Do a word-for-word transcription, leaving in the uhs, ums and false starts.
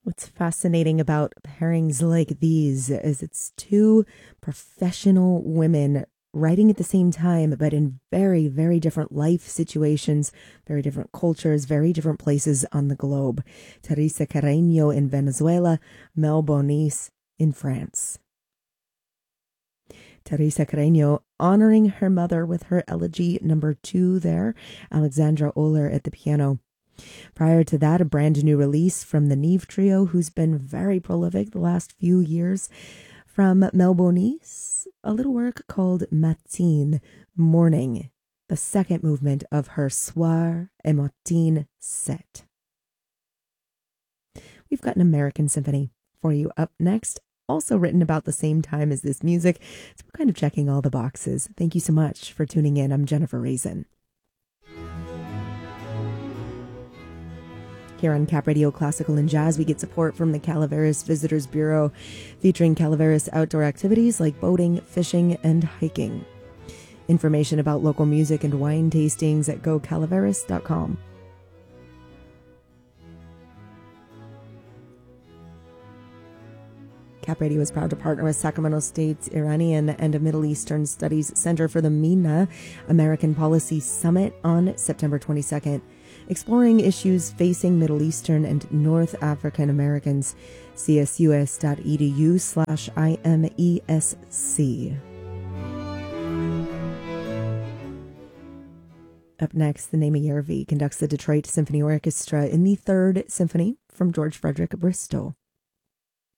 What's fascinating about pairings like these is it's two professional women writing at the same time, but in very, very different life situations, very different cultures, very different places on the globe. Teresa Carreño in Venezuela, Mel Bonis in France. Teresa Carreño honoring her mother with her elegy number two there, Alexandra Oler at the piano. Prior to that, a brand new release from the Neve Trio, who's been very prolific the last few years. From Mel Bonis, a little work called Matin, Morning, the second movement of her Soir et Matin set. We've got an American symphony for you up next, also written about the same time as this music, so we're kind of checking all the boxes. Thank you so much for tuning in. I'm Jennifer Raisin. Here on Cap Radio Classical and Jazz, we get support from the Calaveras Visitors Bureau, featuring Calaveras outdoor activities like boating, fishing, and hiking. Information about local music and wine tastings at go calaveras dot com. Cap Radio is proud to partner with Sacramento State's Iranian and Middle Eastern Studies Center for the MENA American Policy Summit on September twenty-second. Exploring issues facing Middle Eastern and North African Americans. C S U S dot E D U slash I M E S C. Up next, the Naima Yervi conducts the Detroit Symphony Orchestra in the Third Symphony from George Frederick Bristol.